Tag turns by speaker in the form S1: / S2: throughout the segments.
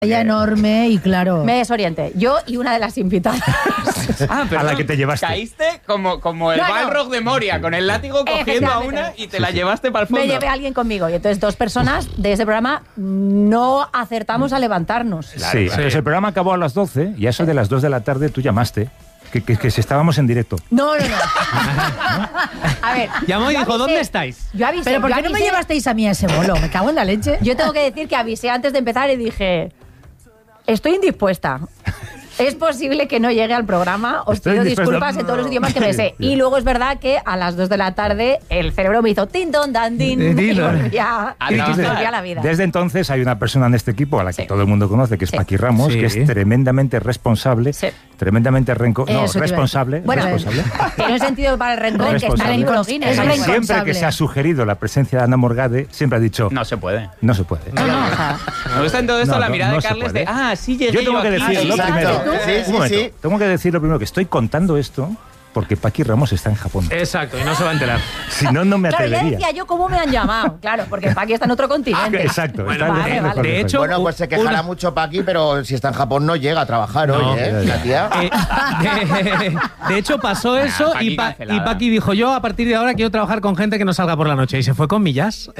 S1: Ella enorme y claro.
S2: Me desorienté. Yo y una de las invitadas.
S3: A la que te llevaste.
S4: Caíste como el Balrog de Moria, con el látigo cogiendo a una y te la llevaste para el fondo.
S2: Me llevé a alguien conmigo y entonces 2 personas de ese programa no acertamos a levantarnos.
S3: Sí, entonces el programa acabó a las 12 y a eso de las 2 de la tarde tú llamaste. Que si estábamos en directo.
S2: No. A ver.
S5: Llamó y dijo, ¿dónde estáis?
S2: Yo avisé.
S1: ¿Pero por qué no me llevasteis a mí a ese bolo? Me cago en la leche.
S2: Yo tengo que decir que avisé antes de empezar y dije, estoy indispuesta. Es posible que no llegue al programa. Os pido disculpas en todos los idiomas que me sé. Y luego es verdad que a las 2 de la tarde el cerebro me hizo tin don dan din y volvía a la vida.
S3: Desde entonces hay una persona en este equipo a la que todo el mundo conoce, que es Paqui Ramos, que es tremendamente responsable, tremendamente responsable.
S2: Bueno, tiene un sentido para el rencor que está en los Guinness.
S3: Siempre que se ha sugerido la presencia de Ana Morgade, siempre ha dicho...
S4: No se puede.
S3: No se puede.
S4: Me gusta en todo esto la mirada de Carles de... sí llegué
S3: yo tengo que decir lo primero.
S4: Sí.
S3: Tengo que decir lo primero, que estoy contando esto porque Paqui Ramos está en Japón.
S5: Exacto, y no se va a enterar.
S3: Si no, no me atrevería.
S2: Claro, ya decía yo cómo me han llamado. Claro, porque Paqui está en otro continente.
S3: Exacto.
S5: Bueno,
S2: vale.
S5: De hecho,
S6: bueno, pues se quejará mucho Paqui, pero si está en Japón no llega a trabajar hoy, ¿eh? La tía.
S5: De hecho, pasó eso y Paqui dijo, yo a partir de ahora quiero trabajar con gente que no salga por la noche. Y se fue con Millas.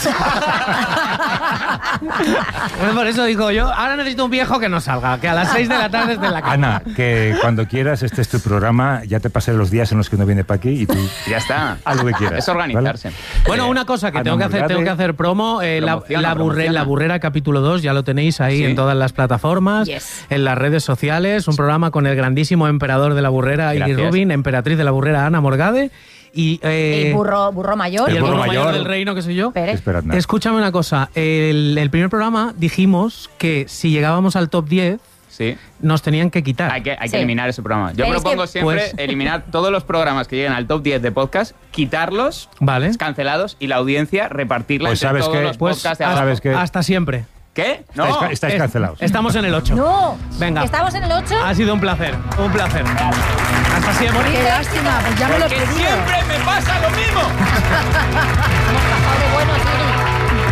S5: Por eso digo yo, ahora necesito un viejo que no salga, que a las 6 de la tarde esté en la cama.
S3: Ana, que cuando quieras, este es tu programa, ya te pasé los días en los que no viene Paqui y tú...
S4: Ya está.
S3: Haz lo que quieras.
S4: Es organizarse.
S3: ¿Vale?
S5: Bueno, una cosa que tengo que hacer promo, la Burrera capítulo 2, ya lo tenéis ahí en todas las plataformas, en las redes sociales, un programa con el grandísimo emperador de la Burrera, Iggy Rubin, emperatriz de la Burrera, Ana Morgade, y
S2: el burro mayor.
S5: Y el burro mayor del reino, que soy yo.
S3: Esperadme.
S5: Escúchame una cosa, el primer programa dijimos que si llegábamos al top 10, nos tenían que quitar.
S4: Hay que eliminar ese programa. Yo propongo siempre eliminar todos los programas que lleguen al top 10 de podcast, quitarlos, cancelados, y la audiencia repartirla entre todos los podcasts de abajo.
S5: Hasta siempre.
S4: ¿Qué? No.
S3: Estáis cancelados.
S5: Estamos en el 8.
S2: No.
S5: Venga.
S2: ¿Estamos en el 8?
S5: Ha sido un placer. Un placer. Hasta siempre.
S1: Qué lástima, pues ya me lo he
S4: Porque
S1: pedido.
S4: siempre me pasa lo mismo.
S2: Hemos pasado de buenos, Iggy.